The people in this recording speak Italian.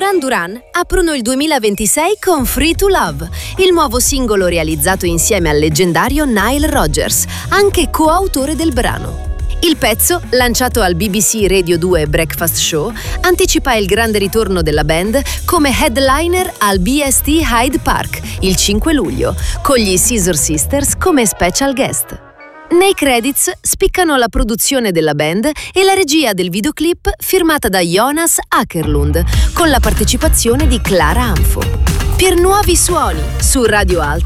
Duran Duran aprono il 2026 con Free to Love, il nuovo singolo realizzato insieme al leggendario Nile Rodgers, anche coautore del brano. Il pezzo, lanciato al BBC Radio 2 Breakfast Show, anticipa il grande ritorno della band come headliner al BST Hyde Park il 5 luglio, con gli Scissor Sisters come special guest. Nei credits spiccano la produzione della band e la regia del videoclip firmata da Jonas Åkerlund, con la partecipazione di Clara Amfo. Per nuovi suoni su Radio Alta